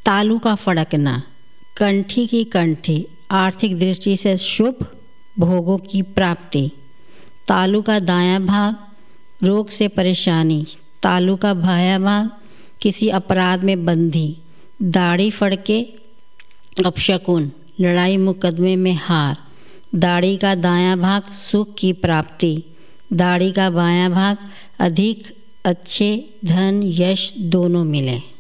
तालू का फड़कना, कंठी की कंठी, आर्थिक दृष्टि से शुभ, भोगों की प्राप्ति। तालू का दायां भाग, रोग से परेशानी। तालू का बायां भाग, किसी अपराध में बंधी। दाढ़ी फड़के, अपशकुन, लड़ाई मुकदमे में हार। दाढ़ी का दायां भाग, सुख की प्राप्ति। दाढ़ी का बायां भाग, अधिक अच्छे धन यश दोनों मिले।